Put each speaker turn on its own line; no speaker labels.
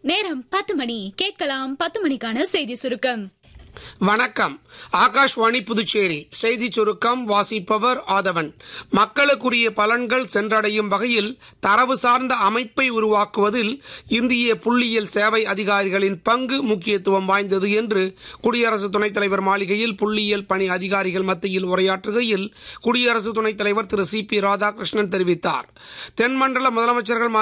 நேரம் 10 மணி. கேட்கலாம் 10 மணிக்கான செய்தி சுருக்கம்.
வணக்கம். ஆகாஷ்வாணி புதுச்சேரி செய்தி சுருக்கம் வாசிப்பவர் ஆதவன். மக்களுக்குரிய பலன்கள் சென்றடையும் வகையில் தரவு சார்ந்த அமைப்பை உருவாக்குவதில் இந்திய புள்ளியியல் சேவை அதிகாரிகளின் பங்கு முக்கியத்துவம் வாய்ந்தது என்று குடியரசு துணைத் தலைவர் மாளிகையில் புள்ளியியல் பணி அதிகாரிகள் மத்தியில் உரையாற்றுகையில் குடியரசு துணைத் தலைவர் திரு சி பி ராதாகிருஷ்ணன் தெரிவித்தார். தென்மண்டல முதலமைச்சர்கள்